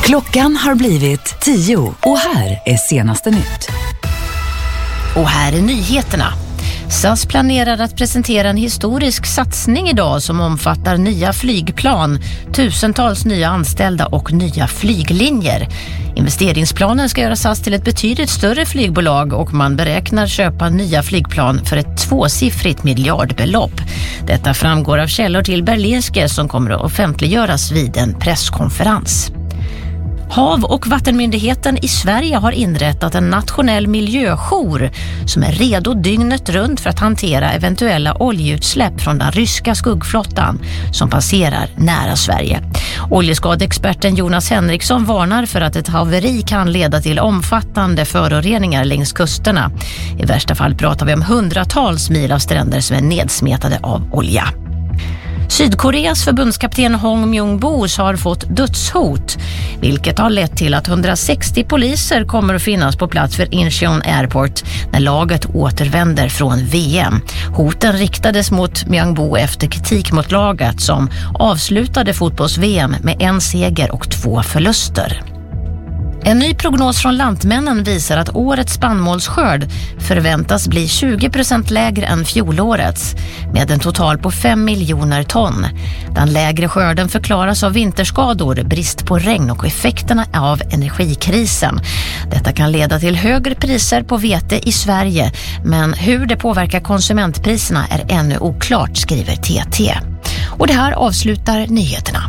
Klockan har blivit 10 och här är senaste nytt. Och här är nyheterna. SAS planerar att presentera en historisk satsning idag som omfattar nya flygplan, tusentals nya anställda och nya flyglinjer. Investeringsplanen ska göra SAS till ett betydligt större flygbolag och man beräknar köpa nya flygplan för ett 2-siffrigt miljardbelopp. Detta framgår av källor till Berlingske som kommer att offentliggöras vid en presskonferens. Hav- och vattenmyndigheten i Sverige har inrättat en nationell miljöjour som är redo dygnet runt för att hantera eventuella oljeutsläpp från den ryska skuggflottan som passerar nära Sverige. Oljeskadeexperten Jonas Henriksson varnar för att ett haveri kan leda till omfattande föroreningar längs kusterna. I värsta fall pratar vi om hundratals mil av stränder som är nedsmetade av olja. Sydkoreas förbundskapten Hong Myung-bo har fått dödshot, vilket har lett till att 160 poliser kommer att finnas på plats för Incheon Airport när laget återvänder från VM. Hoten riktades mot Myung-bo efter kritik mot laget som avslutade fotbolls-VM med 1 seger och 2 förluster. En ny prognos från Lantmännen visar att årets spannmålsskörd förväntas bli 20% lägre än fjolårets, med en total på 5 miljoner ton. Den lägre skörden förklaras av vinterskador, brist på regn och effekterna av energikrisen. Detta kan leda till högre priser på vete i Sverige, men hur det påverkar konsumentpriserna är ännu oklart, skriver TT. Och det här avslutar nyheterna.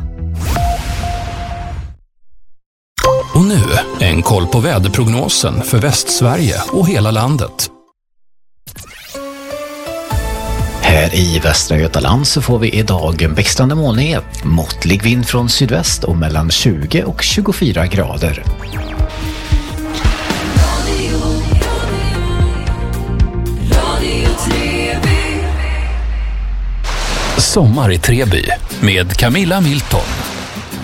Och nu en koll på väderprognosen för Västsverige och hela landet. Här i Västra Götaland så får vi idag en växlande molnighet, måttlig vind från sydväst och mellan 20 och 24 grader. Sommar i Treby med Camilla Milton.